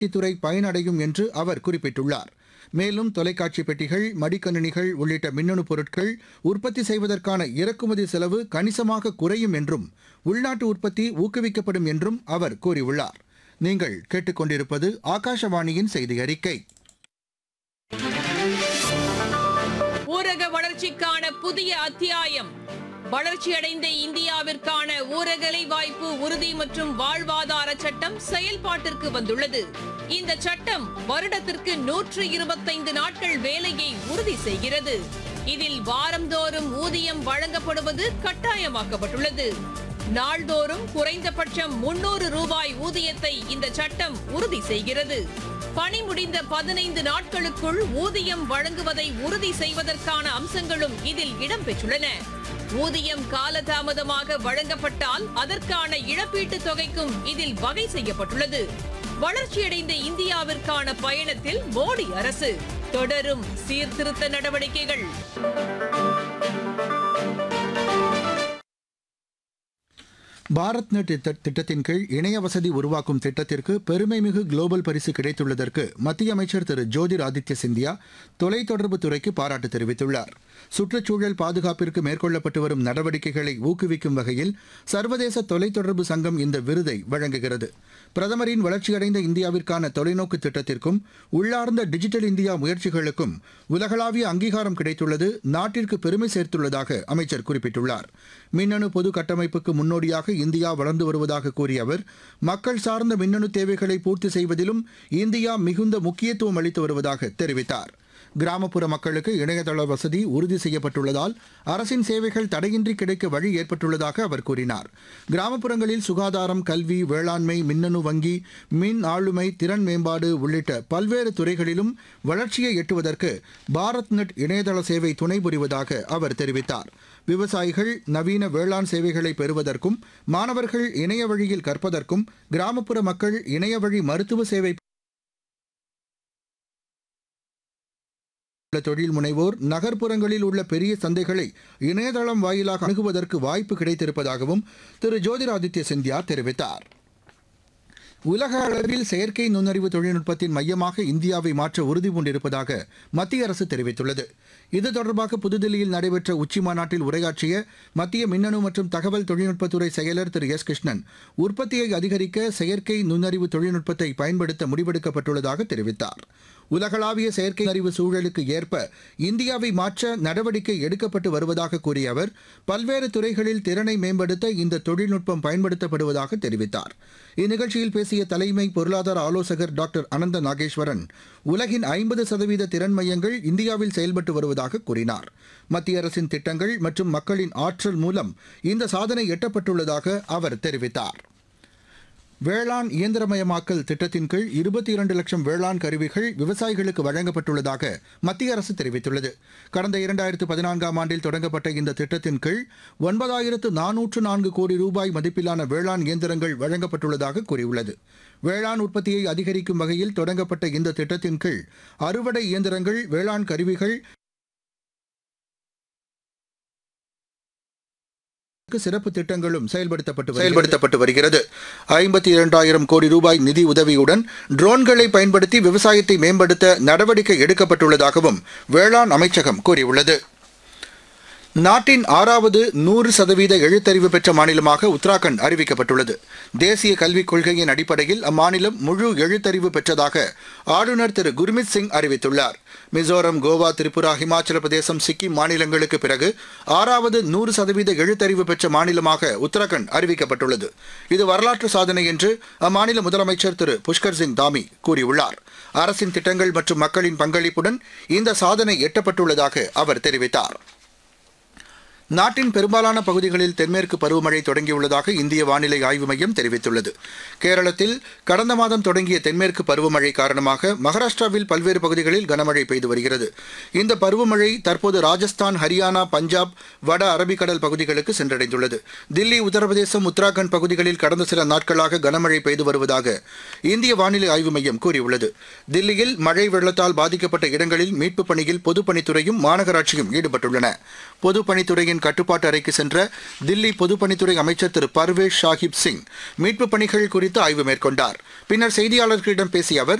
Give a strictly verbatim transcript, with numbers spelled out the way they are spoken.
துறை பயனடையும் என்று அவர் குறிப்பிட்டுள்ளார். மேலும் தொலைக்காட்சி பெட்டிகள், மடிக்கணினிகள் உள்ளிட்ட மின்னணு பொருட்கள் உற்பத்தி செய்வதற்கான இறக்குமதி செலவு கணிசமாக குறையும் என்றும் உள்நாட்டு உற்பத்தி ஊக்குவிக்கப்படும் என்றும் அவர் கூறியுள்ளார். நீங்கள் கேட்டுக்கொண்டிருப்பது ஆகாஷவாணியின் செய்தி அறிக்கை. ஊரக வளர்ச்சிக்கான புதிய அத்தியாயம். வளர்ச்சியடைந்த இந்தியாவிற்கான ஊரக வேலைவாய்ப்பு உறுதி மற்றும் வாழ்வாதார சட்டம் செயல்பாட்டிற்கு வந்துள்ளது. இந்த சட்டம் வருடத்திற்கு நூற்று இருபத்தைந்து நாட்கள் வேலையை உறுதி செய்கிறது. இதில் வாரந்தோறும் ஊதியம் வழங்கப்படுவது கட்டாயமாக்கப்பட்டுள்ளது. நாள்தோறும் குறைந்தபட்சம் முன்னூறு ரூபாய் ஊதியத்தை இந்த சட்டம் உறுதி செய்கிறது. பணி முடிந்த பதினைந்து நாட்களுக்குள் ஊதியம் வழங்குவதை உறுதி செய்வதற்கான அம்சங்களும் இதில் இடம்பெற்றுள்ளன. ஊதியம் காலதாமதமாக வழங்கப்பட்டால் அதற்கான இழப்பீட்டுத் தொகைக்கும் இதில் வகை செய்யப்பட்டுள்ளது. வளர்ச்சியடைந்த இந்தியாவிற்கான பயணத்தில் மோடி அரசு தொடரும் சீர்திருத்த நடவடிக்கைகள். பாரத் நெட் திட்டத்தின் கீழ் இணைய வசதி உருவாக்கும் திட்டத்திற்கு பெருமைமிகு குளோபல் பரிசு கிடைத்துள்ளதற்கு மத்திய அமைச்சர் திரு ஜோதிர் ஆதித்ய சிந்தியா தொலைத்தொடர்புத் துறைக்கு பாராட்டு தெரிவித்துள்ளார். சுற்றுச்சூழல் பாதுகாப்பிற்கு மேற்கொள்ளப்பட்டு வரும் நடவடிக்கைகளை ஊக்குவிக்கும் வகையில் சர்வதேச தொலைத்தொடர்பு சங்கம் இந்த விருதை வழங்குகிறது. பிரதமரின் வளர்ச்சியடைந்த இந்தியாவிற்கான தொலைநோக்கு திட்டத்திற்கும் உள்ளார்ந்த டிஜிட்டல் இந்தியா முயற்சிகளுக்கும் உலகளாவிய அங்கீகாரம் கிடைத்துள்ளது நாட்டிற்கு பெருமை சேர்த்துள்ளதாக அமைச்சர் குறிப்பிட்டுள்ளார். மின்னணு பொது கட்டமைப்புக்கு முன்னோடியாக இந்தியா வளர்ந்து வருவதாக கூறிய அவர், மக்கள் சார்ந்த மின்னணு தேவைகளை பூர்த்தி செய்வதிலும் இந்தியா மிகுந்த முக்கியத்துவம் அளித்து வருவதாக தெரிவித்தார். கிராமப்புற மக்களுக்கு இணையதள வசதி உறுதி செய்யப்பட்டுள்ளதால் அரசின் சேவைகள் தடையின்றி கிடைக்க வழி ஏற்பட்டுள்ளதாக அவர் கூறினார். கிராமப்புறங்களில் சுகாதாரம், கல்வி, வேளாண்மை, மின்னணு வங்கி, மின் ஆளுமை, திறன் மேம்பாடு உள்ளிட்ட பல்வேறு துறைகளிலும் வளர்ச்சியை எட்டுவதற்கு பாரத் நெட் இணையதள சேவை துணை புரிவதாக அவர் தெரிவித்தார். விவசாயிகள் நவீன வேளாண் சேவைகளை பெறுவதற்கும், மாணவர்கள் இணைய வழியில் கற்பதற்கும், கிராமப்புற மக்கள் இணைய வழி மருத்துவ சேவை தொழில் முனைவோர் நகர்ப்புறங்களில் உள்ள பெரிய சந்தைகளை இணையதளம் வாயிலாக அணுகுவதற்கு வாய்ப்பு கிடைத்திருப்பதாகவும் திரு ஜோதிராதித்ய சிந்தியா தெரிவித்தார். உலக அளவில் செயற்கை நுண்ணறிவு தொழில்நுட்பத்தின் மையமாக இந்தியாவை மாற்ற உறுதி பூண்டிருப்பதாக மத்திய அரசு தெரிவித்துள்ளது. இது தொடர்பாக புதுதில்லியில் நடைபெற்ற உச்சிமாநாட்டில் உரையாற்றிய மத்திய மின்னணு மற்றும் தகவல் தொழில்நுட்பத்துறை செயலர் திரு எஸ் கிருஷ்ணன், உற்பத்தியை அதிகரிக்க செயற்கை நுண்ணறிவு தொழில்நுட்பத்தை பயன்படுத்த முடிவெடுக்கப்பட்டுள்ளதாக தெரிவித்தார். உலகளாவிய செயற்கை அறிவு சூழலுக்கு ஏற்ப இந்தியாவை மாற்ற நடவடிக்கை எடுக்கப்பட்டு வருவதாக கூறிய அவர், பல்வேறு துறைகளில் திறனை மேம்படுத்த இந்த தொழில்நுட்பம் பயன்படுத்தப்படுவதாக தெரிவித்தார். இந்நிகழ்ச்சியில் பேசிய தலைமை பொருளாதார ஆலோசகர் டாக்டர் அனந்த நாகேஸ்வரன், உலகின் ஐம்பது சதவீத திறன் மையங்கள் இந்தியாவில் செயல்பட்டு வருவதாக கூறினார். மத்திய அரசின் திட்டங்கள் மற்றும் மக்களின் ஆற்றல் மூலம் இந்த சாதனை எட்டப்பட்டுள்ளதாக அவர் தெரிவித்தார். வேளாண் இயந்திரமயமாக்கல் திட்டத்தின் கீழ் இருபத்தி இரண்டு லட்சம் வேளாண் கருவிகள் விவசாயிகளுக்கு வழங்கப்பட்டுள்ளதாக மத்திய அரசு தெரிவித்துள்ளது. கடந்த இரண்டாயிரத்து பதினான்காம் ஆண்டில் தொடங்கப்பட்ட இந்த திட்டத்தின் கீழ் ஒன்பதாயிரத்து நானூற்று நான்கு கோடி ரூபாய் மதிப்பிலான வேளாண் இயந்திரங்கள் வழங்கப்பட்டுள்ளதாக கூறியுள்ளது. வேளாண் உற்பத்தியை அதிகரிக்கும் வகையில் தொடங்கப்பட்ட இந்த திட்டத்தின் கீழ் அறுவடை இயந்திரங்கள், வேளாண் கருவிகள், சிறப்பு திட்டங்களும் செயல்படுத்தப்பட்டு செயல்படுத்தப்பட்டு வருகிறது. ஐம்பத்தி இரண்டாயிரம் கோடி ரூபாய் நிதி உதவியுடன் ட்ரோன்களை பயன்படுத்தி விவசாயத்தை மேம்படுத்த நடவடிக்கை எடுக்கப்பட்டுள்ளதாகவும் வேளாண் அமைச்சகம் கூறியுள்ளது. நாட்டின் ஆறாவது நூறு சதவீத எழுத்தறிவு பெற்ற மாநிலமாக உத்தராகண்ட் அறிவிக்கப்பட்டுள்ளது. தேசிய கல்விக் கொள்கையின் அடிப்படையில் அம்மாநிலம் முழு எழுத்தறிவு பெற்றதாக ஆளுநர் திரு குர்மித் சிங் அறிவித்துள்ளார். மிசோரம், கோவா, திரிபுரா, ஹிமாச்சல பிரதேசம், சிக்கிம் மாநிலங்களுக்கு பிறகு ஆறாவது நூறு சதவீத எழுத்தறிவு பெற்ற மாநிலமாக உத்தராகண்ட் அறிவிக்கப்பட்டுள்ளது. இது வரலாற்று சாதனை என்று அம்மாநில முதலமைச்சர் திரு புஷ்கர் சிங் தாமி கூறியுள்ளார். அரசின் திட்டங்கள் மற்றும் மக்களின் பங்களிப்புடன் இந்த சாதனை எட்டப்பட்டுள்ளதாக அவர் தெரிவித்தார். நாட்டின் பெரும்பாலான பகுதிகளில் தென்மேற்கு பருவமழை தொடங்கியுள்ளதாக இந்திய வானிலை ஆய்வு மையம் தெரிவித்துள்ளது. கேரளத்தில் கடந்த மாதம் தொடங்கிய தென்மேற்கு பருவமழை காரணமாக மகாராஷ்டிராவில் பல்வேறு பகுதிகளில் கனமழை பெய்து வருகிறது. இந்த பருவமழை தற்போது ராஜஸ்தான், ஹரியானா, பஞ்சாப், வட அரபிக்கடல் பகுதிகளுக்கு சென்றடைந்துள்ளது. தில்லி, உத்தரப்பிரதேசம், உத்தராகண்ட் பகுதிகளில் கடந்த சில நாட்களாக கனமழை பெய்து வருவதாக இந்திய வானிலை ஆய்வு மையம் கூறியுள்ளது. தில்லியில் மழை வெள்ளத்தால் பாதிக்கப்பட்ட இடங்களில் மீட்புப் பணியில் பொதுப்பணித்துறையும் மாநகராட்சியும் ஈடுபட்டுள்ளன. பொதுப்பணித்துறையின் புயல் கட்டுப்பாட்டு அறைக்கு சென்ற தில்லி பொதுப்பணித்துறை அமைச்சர் திரு பர்வேஷ் ஷாஹிப் சிங் மீட்புப் பணிகள் குறித்து ஆய்வு மேற்கொண்டார். பின்னர் செய்தியாளர்களிடம் பேசிய அவர்,